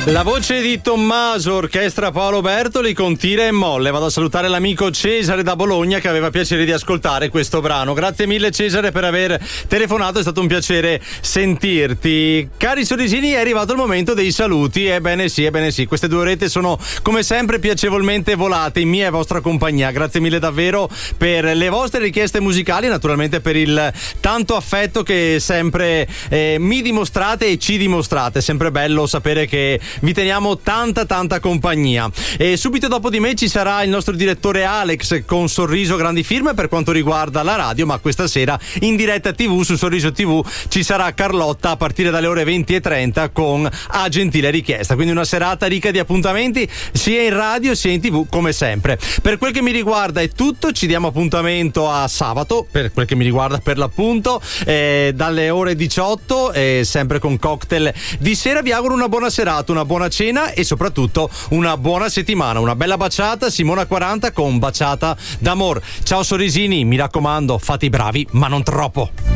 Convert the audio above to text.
La voce di Tommaso, orchestra Paolo Bertoli con Tira e Molle. Vado a salutare l'amico Cesare da Bologna che aveva piacere di ascoltare questo brano. Grazie mille Cesare per aver telefonato, è stato un piacere sentirti. Cari sorrisini, è arrivato il momento dei saluti. Ebbene sì, queste 2 orette sono come sempre piacevolmente volate in mia e vostra compagnia. Grazie mille davvero per le vostre richieste musicali e naturalmente per il tanto affetto che sempre mi dimostrate e ci dimostrate. È sempre bello sapere che vi teniamo tanta compagnia. E subito dopo di me ci sarà il nostro direttore Alex con Sorriso Grandi Firme per quanto riguarda la radio, ma questa sera in diretta TV su Sorriso TV ci sarà Carlotta a partire dalle ore 20:30 con A Gentile Richiesta, quindi una serata ricca di appuntamenti sia in radio sia in TV come sempre. Per quel che mi riguarda è tutto, ci diamo appuntamento a sabato per quel che mi riguarda per l'appunto dalle ore 18 sempre con cocktail di sera. Vi auguro una buona serata, una buona cena e soprattutto una buona settimana. Una bella baciata, Simona 40 con Baciata d'Amor. Ciao sorrisini, mi raccomando, fate i bravi ma non troppo.